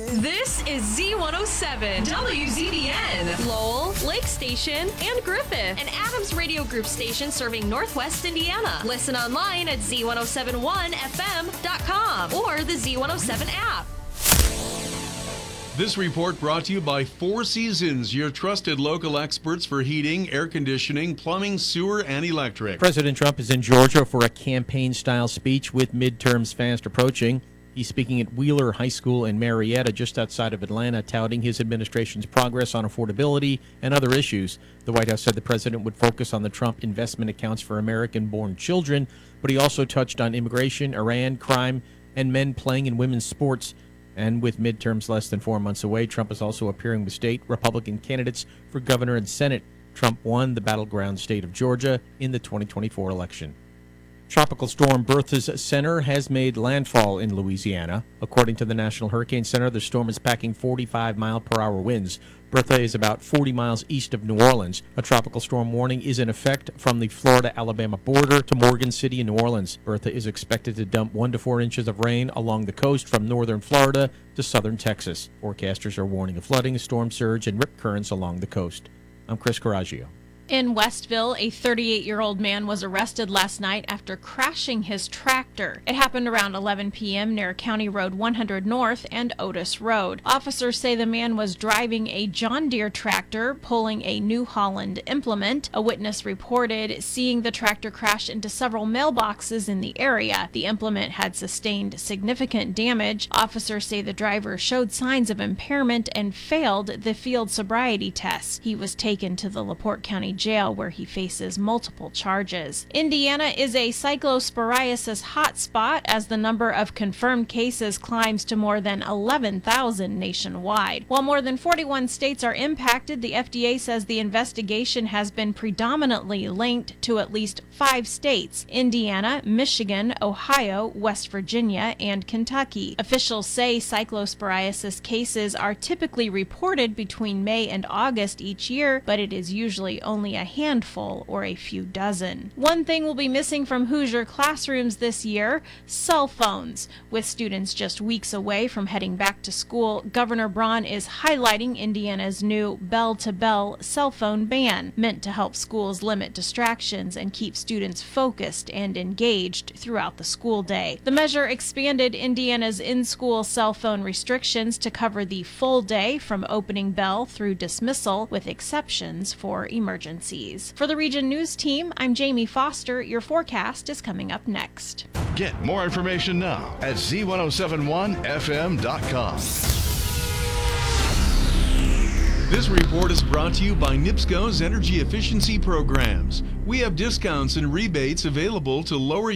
This is Z107, WZDN, Lowell, Lake Station, and Griffith, an Adams Radio Group station serving Northwest Indiana. Listen online at Z1071FM.com or the Z107 app. This report brought to you by Four Seasons, your trusted local experts for heating, air conditioning, plumbing, sewer, and electric. President Trump is in Georgia for a campaign-style speech with midterms fast approaching. He's speaking at Wheeler High School in Marietta, just outside of Atlanta, touting his administration's progress on affordability and other issues. The White House said the president would focus on the Trump investment accounts for American-born children, but he also touched on immigration, Iran, crime, and men playing in women's sports. And with midterms less than 4 months away, Trump is also appearing with state Republican candidates for governor and Senate. Trump won the battleground state of Georgia in the 2024 election. Tropical storm Bertha's center has made landfall in Louisiana. According to the National Hurricane Center, the storm is packing 45-mile-per-hour winds. Bertha is about 40 miles east of New Orleans. A tropical storm warning is in effect from the Florida-Alabama border to Morgan City and New Orleans. Bertha is expected to dump 1 to 4 inches of rain along the coast from northern Florida to southern Texas. Forecasters are warning of flooding, storm surge, and rip currents along the coast. I'm Chris Coraggio. In Westville, a 38-year-old man was arrested last night after crashing his tractor. It happened around 11 p.m. near County Road 100 North and Otis Road. Officers say the man was driving a John Deere tractor, pulling a New Holland implement. A witness reported seeing the tractor crash into several mailboxes in the area. The implement had sustained significant damage. Officers say the driver showed signs of impairment and failed the field sobriety test. He was taken to the LaPorte County Jail, where he faces multiple charges. Indiana is a cyclosporiasis hotspot as the number of confirmed cases climbs to more than 11,000 nationwide. While more than 41 states are impacted, the FDA says the investigation has been predominantly linked to at least 5 states: Indiana, Michigan, Ohio, West Virginia, and Kentucky. Officials say cyclosporiasis cases are typically reported between May and August each year, but it is usually only a handful or a few dozen. One thing will be missing from Hoosier classrooms this year: cell phones. With students just weeks away from heading back to school, Governor Braun is highlighting Indiana's new bell-to-bell cell phone ban, meant to help schools limit distractions and keep students focused and engaged throughout the school day. The measure expanded Indiana's in-school cell phone restrictions to cover the full day from opening bell through dismissal, with exceptions for emergencies. For the Region News Team, I'm Jamie Foster. Your forecast is coming up next. Get more information now at Z1071FM.com. This report is brought to you by NIPSCO's energy efficiency programs. We have discounts and rebates available to lower